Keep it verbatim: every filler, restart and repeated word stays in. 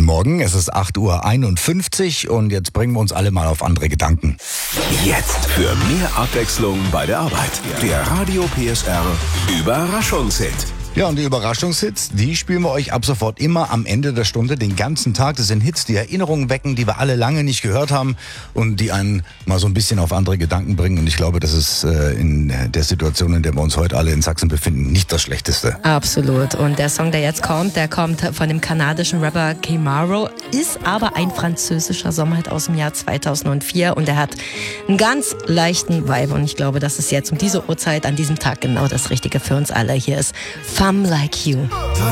Guten Morgen, es ist acht Uhr einundfünfzig und jetzt bringen wir uns alle mal auf andere Gedanken. Jetzt für mehr Abwechslung bei der Arbeit. Der Radio P S R Überraschungshit. Ja, und die Überraschungshits, die spielen wir euch ab sofort immer am Ende der Stunde, den ganzen Tag. Das sind Hits, die Erinnerungen wecken, die wir alle lange nicht gehört haben und die einen mal so ein bisschen auf andere Gedanken bringen. Und ich glaube, das ist äh, in der Situation, in der wir uns heute alle in Sachsen befinden, nicht das Schlechteste. Absolut. Und der Song, der jetzt kommt, der kommt von dem kanadischen Rapper Kmaro, ist aber ein französischer Sommerhit aus dem Jahr zweitausendvier und er hat einen ganz leichten Vibe. Und ich glaube, das ist jetzt um diese Uhrzeit, an diesem Tag genau das Richtige für uns alle. Hier ist Femme Like You.